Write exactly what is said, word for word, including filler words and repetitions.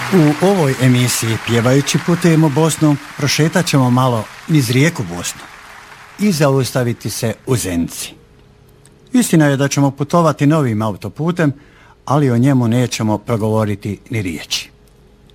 U ovoj emisiji Pjevajući putujemo Bosnom prošetat ćemo malo niz rijeku Bosnu i zaustaviti se u Zenici. Istina je da ćemo putovati novim autoputem, ali o njemu nećemo progovoriti ni riječi.